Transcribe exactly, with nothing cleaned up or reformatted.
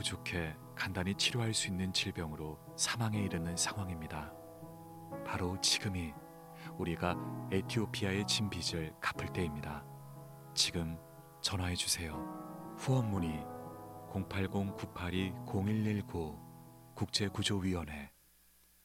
부족해 간단히 치료할 수 있는 질병으로 사망에 이르는 상황입니다. 바로 지금이 우리가 에티오피아의 진 빚을 갚을 때입니다. 지금 전화해 주세요. 후원 문의 공팔공 구팔이 공일일구 국제구조위원회